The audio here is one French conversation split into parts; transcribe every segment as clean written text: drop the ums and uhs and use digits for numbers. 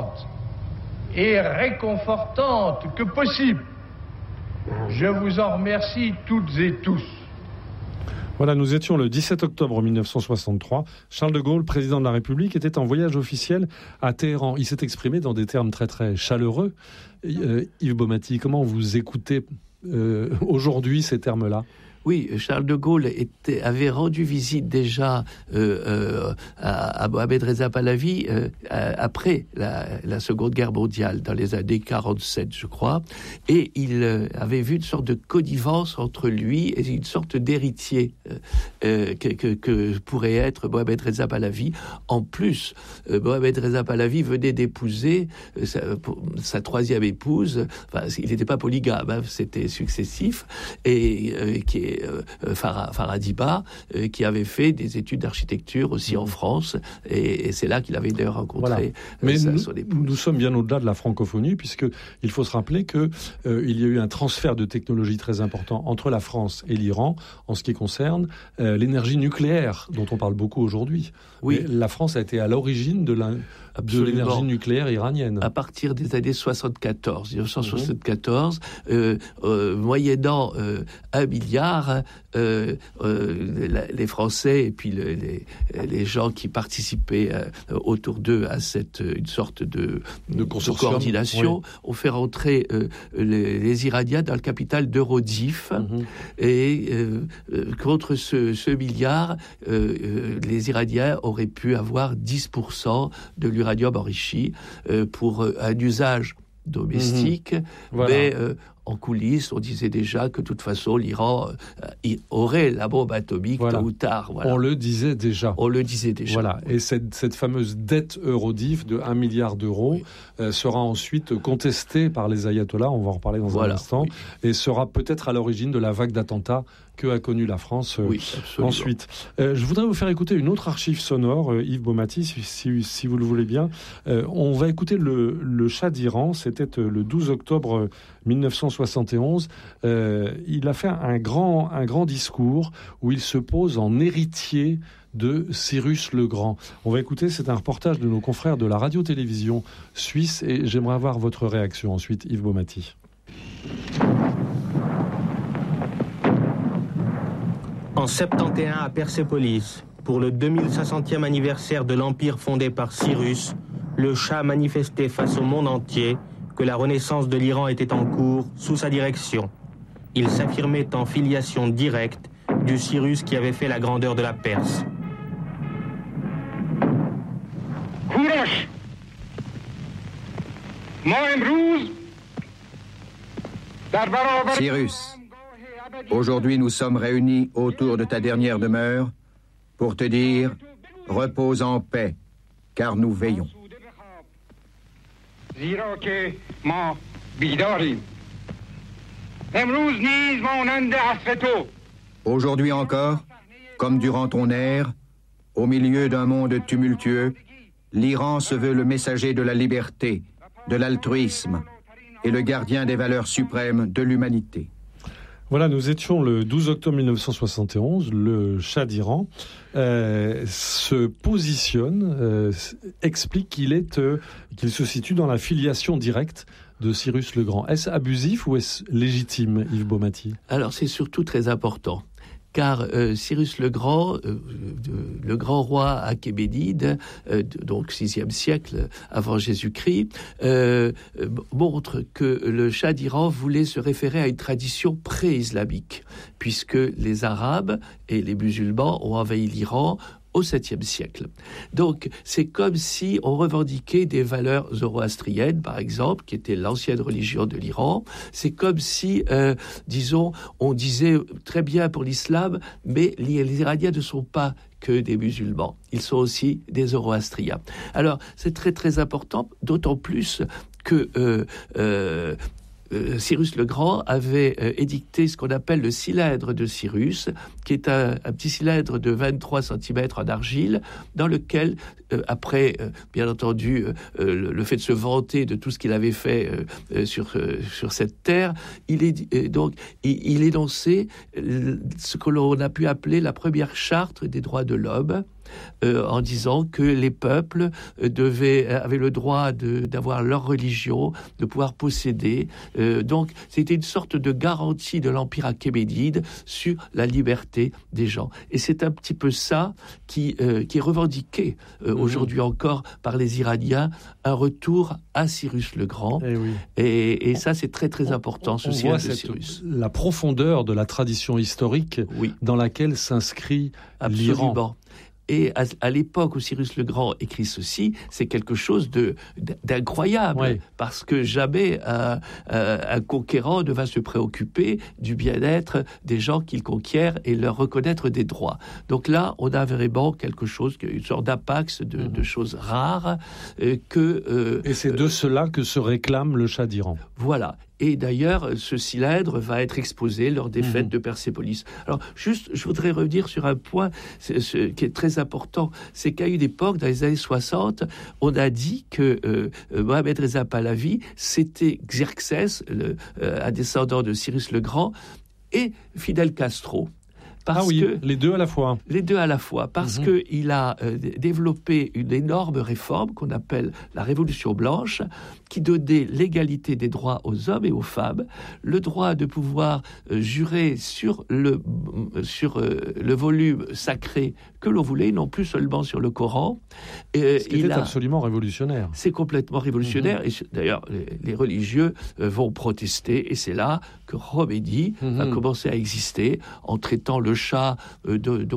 puissante et réconfortante que possible. Je vous en remercie toutes et tous. Voilà, nous étions le 17 octobre 1963. Charles de Gaulle, président de la République, était en voyage officiel à Téhéran. Il s'est exprimé dans des termes très très chaleureux. Yves Baumati, comment vous écoutez aujourd'hui ces termes-là ? Oui, Charles de Gaulle avait rendu visite déjà à Mohamed Reza Pahlavi après la Seconde Guerre mondiale, dans les années 47, je crois, et il avait vu une sorte de connivence entre lui et une sorte d'héritier que pourrait être Mohamed Reza Pahlavi. En plus, Mohamed Reza Pahlavi venait d'épouser sa troisième épouse. Enfin, il n'était pas polygame, hein, c'était successif, et qui est Faradiba, qui avait fait des études d'architecture aussi en France, et c'est là qu'il avait d'ailleurs rencontré son épouse. Nous sommes bien au-delà de la francophonie, puisqu'il faut se rappeler qu'il y a eu un transfert de technologie très important entre la France et l'Iran en ce qui concerne l'énergie nucléaire, dont on parle beaucoup aujourd'hui. Oui. Mais la France a été à l'origine de l'énergie nucléaire iranienne. À partir des années 1974, moyennant 1 milliard, les Français et puis les gens qui participaient autour d'eux à une sorte de coordination ont fait rentrer les Iraniens dans le capital d'Eurodif. Et contre ce milliard, les Iraniens auraient pu avoir 10% de l'uranium enrichi pour un usage domestique, mais en coulisses, on disait déjà que de toute façon, l'Iran aurait la bombe atomique tôt ou tard. Voilà. On le disait déjà. Voilà. Oui. Et cette fameuse dette Eurodif de 1 milliard d'euros sera ensuite contestée par les ayatollahs, on va en reparler dans un instant, et sera peut-être à l'origine de la vague d'attentats que a connue la France ensuite. Je voudrais vous faire écouter une autre archive sonore, Yves Baumati, si vous le voulez bien. On va écouter le Shah d'Iran, c'était le 12 octobre 1971. Il a fait un grand discours où il se pose en héritier de Cyrus le Grand. On va écouter, c'est un reportage de nos confrères de la radio-télévision suisse, et j'aimerais avoir votre réaction ensuite, Yves Baumati. En 71 à Persépolis, pour le 2500e anniversaire de l'empire fondé par Cyrus, le Shah manifestait face au monde entier que la renaissance de l'Iran était en cours sous sa direction. Il s'affirmait en filiation directe du Cyrus qui avait fait la grandeur de la Perse. Cyrus, aujourd'hui nous sommes réunis autour de ta dernière demeure pour te dire « Repose en paix, car nous veillons ». Aujourd'hui encore, comme durant ton ère, au milieu d'un monde tumultueux, l'Iran se veut le messager de la liberté, de l'altruisme et le gardien des valeurs suprêmes de l'humanité. Voilà, nous étions le 12 octobre 1971, le Shah d'Iran se positionne, explique qu'il se situe dans la filiation directe de Cyrus le Grand. Est-ce abusif ou est-ce légitime, Yves Baumati ? Alors c'est surtout très important. Car Cyrus le Grand, le grand roi achéménide, donc 6e siècle avant Jésus-Christ, montre que le Shah d'Iran voulait se référer à une tradition pré-islamique, puisque les Arabes et les musulmans ont envahi l'Iran au 7e siècle. Donc, c'est comme si on revendiquait des valeurs zoroastriennes, par exemple, qui était l'ancienne religion de l'Iran. C'est comme si, disons, on disait très bien pour l'islam, mais les Iraniens ne sont pas que des musulmans. Ils sont aussi des zoroastriens. Alors, c'est très très important, d'autant plus que Cyrus le Grand avait édicté ce qu'on appelle le cylindre de Cyrus, qui est un petit cylindre de 23 cm en argile, dans lequel, après, bien entendu, le fait de se vanter de tout ce qu'il avait fait sur cette terre, il énonçait ce que l'on a pu appeler la première charte des droits de l'homme, en disant que les peuples avaient le droit d'avoir leur religion, de pouvoir posséder. Donc, c'était une sorte de garantie de l'Empire achéménide sur la liberté des gens. Et c'est un petit peu ça qui est revendiqué aujourd'hui encore par les Iraniens, un retour à Cyrus le Grand. Et ça, c'est très très important, ce siège de Cyrus. La profondeur de la tradition historique dans laquelle s'inscrit l'Iran. Et à l'époque où Cyrus le Grand écrit ceci, c'est quelque chose d'incroyable, parce que jamais un conquérant ne va se préoccuper du bien-être des gens qu'il conquiert et leur reconnaître des droits. Donc là, on a vraiment quelque chose, une sorte d'impact de choses rares. Et c'est de cela que se réclame le Shah d'Iran. Voilà. Et d'ailleurs, ce cylindre va être exposé lors des fêtes de Persépolis. Alors, juste, je voudrais revenir sur un point qui est très important. C'est qu'à une époque, dans les années 60, on a dit que Mohammad Reza Pahlavi, c'était Xerxès, un descendant de Cyrus le Grand, et Fidel Castro. Les deux à la fois. Les deux à la fois, parce qu'il a développé une énorme réforme qu'on appelle la Révolution blanche, qui donnait l'égalité des droits aux hommes et aux femmes, le droit de pouvoir jurer sur le volume sacré que l'on voulait, non plus seulement sur le Coran. Ce qui était absolument révolutionnaire. C'est complètement révolutionnaire, et d'ailleurs les religieux vont protester, et c'est là que Khomeini va commencer à exister, en traitant le Shah d'un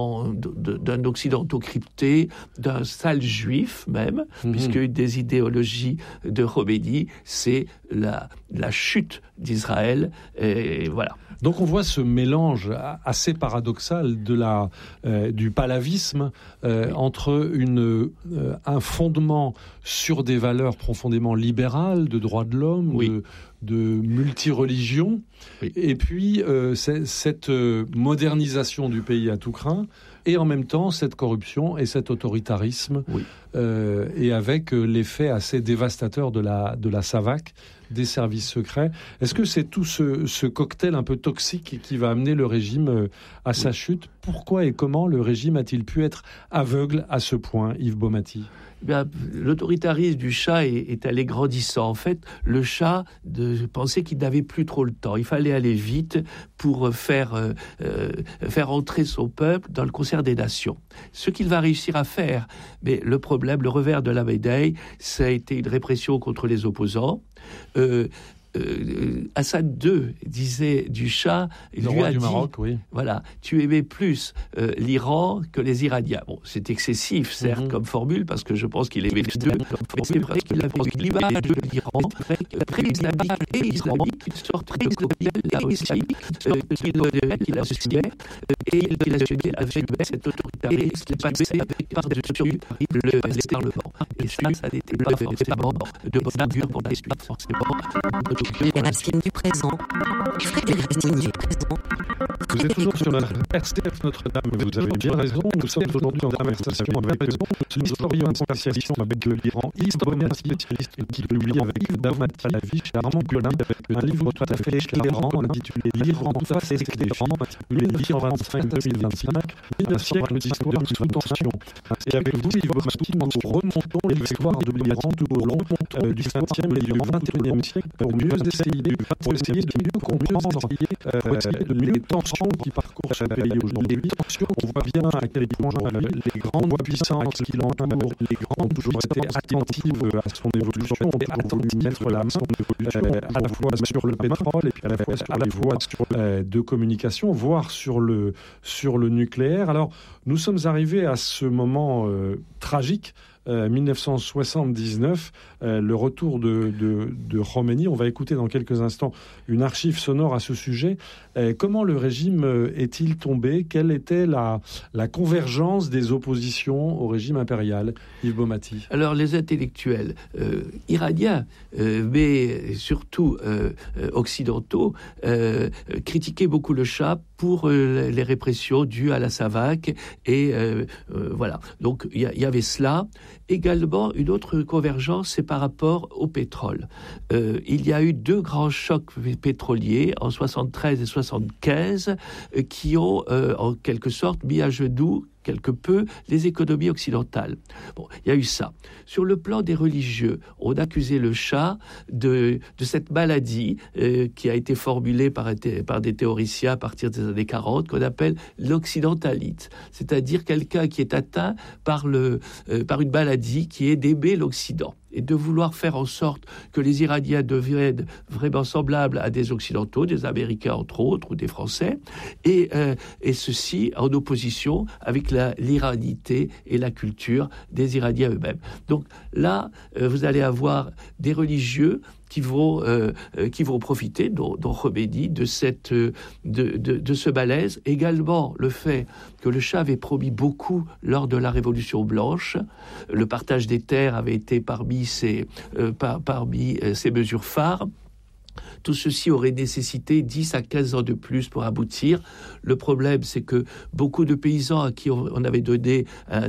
occidentaux crypté, d'un sale juif même, puisque une des idéologies de Khomeini, c'est la chute d'Israël, et voilà. Donc on voit ce mélange assez paradoxal du pahlavisme entre un fondement sur des valeurs profondément libérales, de droits de l'homme, de multireligion, et puis cette modernisation du pays à tout crin, et en même temps cette corruption et cet autoritarisme, et avec l'effet assez dévastateur de la SAVAK, des services secrets. Est-ce que c'est tout ce cocktail un peu toxique qui va amener le régime à sa chute ? Pourquoi et comment le régime a-t-il pu être aveugle à ce point, Yves Baumati ? L'autoritarisme du Shah est allé grandissant. En fait, le Shah pensait qu'il n'avait plus trop le temps. Il fallait aller vite pour faire entrer son peuple dans le concert des nations. Ce qu'il va réussir à faire. Mais le problème, le revers de la médaille, ça a été une répression contre les opposants. Hassan II disait du Shah, le roi du Maroc, voilà, tu aimais plus l'Iran que les Iraniens. Bon, c'est excessif, certes, comme formule, parce que je pense qu'il aimait les deux, mais c'est vrai qu'il avait une image de l'Iran très islamique et islamique, une sorte très islamique, qu'il assumait, et qu'il assumait avec cet autoritarisme qui passait par-dessus les parlements. Et ça n'était pas forcément de bonne augure pour la suite, forcément. Les racines du présent. Les racines du présent. Vous êtes toujours sur notre RCF Notre-Dame, vous avez bien raison. Nous sommes aujourd'hui en conversation avec nous aurions une conversation avec l'Iran, Yves Baumati, spécialiste qui publie avec Yves Baumati, la vie chez Armand Colin, un livre tout à fait éclairant, intitulé L'Iran face à l'Iran, publié en 25-2025, un siècle d'histoire sous tension. Et avec vous, Yves Baumati, nous remontons l'histoire de l'Iran tout au long du 20e et du 21e siècle pour mieux essayer de mieux comprendre les tensions qui parcourent ce pays aujourd'hui. On voit bien à quel point les grandes puissances qui l'entourent, les grandes toujours été attentives à son évolution et attentives mettre la main à la fois sur le pétrole et puis à la fois sur les voies de communication, voire sur le nucléaire. Alors, nous sommes arrivés à ce moment tragique, 1979, le retour de Khomeini. On va écouter dans quelques instants une archive sonore à ce sujet. Comment le régime est-il tombé ? Quelle était la convergence des oppositions au régime impérial, Yves Baumati ? Alors, les intellectuels iraniens, mais surtout occidentaux, critiquaient beaucoup le Shah pour les répressions dues à la SAVAK. Et voilà. Donc, il y avait cela. Également, une autre convergence, c'est par rapport au pétrole. Il y a eu 2 grands chocs pétroliers en 73 et 75 qui ont en quelque sorte mis à genoux quelque peu les économies occidentales. Bon, il y a eu ça. Sur le plan des religieux, on accusait le Shah de cette maladie qui a été formulée par des théoriciens à partir des années 40, qu'on appelle l'occidentalite, c'est-à-dire quelqu'un qui est atteint par une maladie qui est d'aimer l'Occident et de vouloir faire en sorte que les Iraniens deviennent vraiment semblables à des Occidentaux, des Américains entre autres, ou des Français, et ceci en opposition avec l'iranité et la culture des Iraniens eux-mêmes. Donc là, vous allez avoir des religieux qui vont profiter, dont Khomeini, de ce malaise. Également, le fait que le Shah avait promis beaucoup lors de la Révolution blanche. Le partage des terres avait été parmi ses mesures phares. Tout ceci aurait nécessité 10 à 15 ans de plus pour aboutir. Le problème, c'est que beaucoup de paysans à qui on avait donné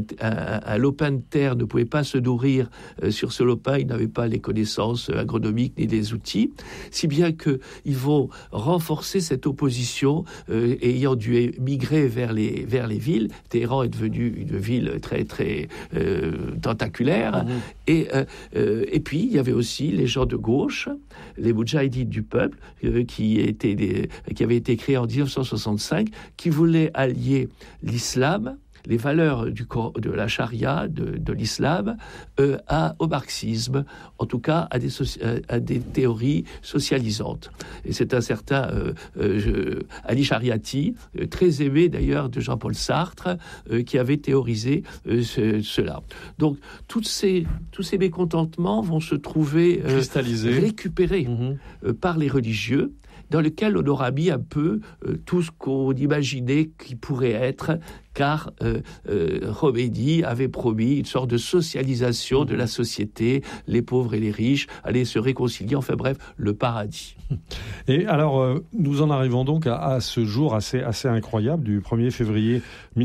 un lopin de terre ne pouvaient pas se nourrir sur ce lopin. Ils n'avaient pas les connaissances agronomiques ni les outils. Si bien qu'ils vont renforcer cette opposition ayant dû migrer vers les villes. Téhéran est devenue une ville très, très tentaculaire. Et puis, il y avait aussi les gens de gauche, les Moudjahidines du peuple, qui avait été créé en 1965, qui voulait allier l'islam, les valeurs de la charia, de l'islam, au marxisme, en tout cas à des théories socialisantes. Et c'est un certain Ali Shariati, très aimé d'ailleurs de Jean-Paul Sartre, qui avait théorisé cela. Donc tous ces mécontentements vont se trouver récupérés par les religieux, dans lequel on aura mis un peu tout ce qu'on imaginait qui pourrait être, car Khomeini avait promis une sorte de socialisation de la société, les pauvres et les riches allaient se réconcilier, enfin bref, le paradis. Et alors, nous en arrivons donc à ce jour assez incroyable du 1er février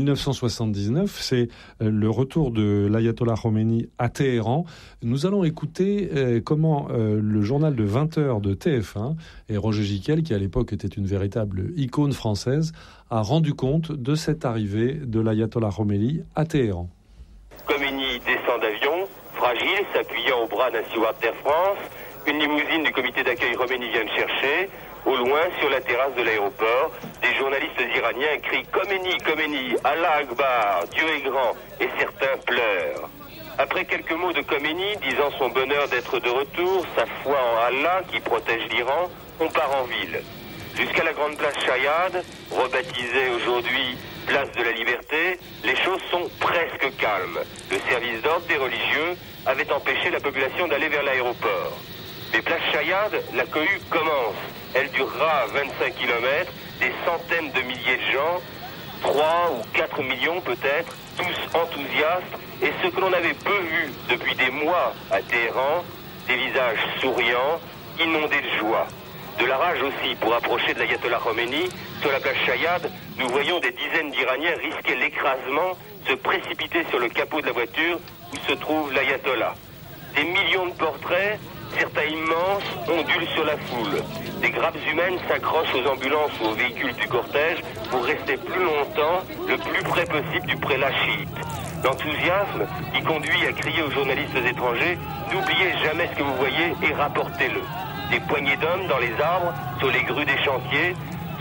1979, c'est le retour de l'ayatollah Khomeini à Téhéran. Nous allons écouter comment le journal de 20 heures de TF1 et Roger Giquel, qui à l'époque était une véritable icône française, a rendu compte de cette arrivée de l'ayatollah Khomeini à Téhéran. Khomeini descend d'avion, fragile, s'appuyant au bras d'un steward d'Air France. Une limousine du comité d'accueil Khomeini vient le chercher. Au loin, sur la terrasse de l'aéroport, des journalistes iraniens crient « Khomeini, Khomeini, Allah Akbar, Dieu est grand » et certains pleurent. Après quelques mots de Khomeini disant son bonheur d'être de retour, sa foi en Allah qui protège l'Iran, on part en ville. Jusqu'à la grande place Shayad, rebaptisée aujourd'hui place de la Liberté, les choses sont presque calmes. Le service d'ordre des religieux avait empêché la population d'aller vers l'aéroport. Mais place Shayad, la cohue commence. Elle durera 25 km, des centaines de milliers de gens, 3 ou 4 millions peut-être, tous enthousiastes, et ce que l'on avait peu vu depuis des mois à Téhéran, des visages souriants, inondés de joie. De la rage aussi pour approcher de l'ayatollah Khomeini. Sur la place Shayad, nous voyons des dizaines d'Iraniens risquer l'écrasement, se précipiter sur le capot de la voiture où se trouve l'ayatollah. Des millions de portraits, certains immenses, ondulent sur la foule. Des grappes humaines s'accrochent aux ambulances ou aux véhicules du cortège pour rester plus longtemps, le plus près possible du prélat chiite. L'enthousiasme qui conduit à crier aux journalistes étrangers « N'oubliez jamais ce que vous voyez et rapportez-le ». Des poignées d'hommes dans les arbres, sur les grues des chantiers,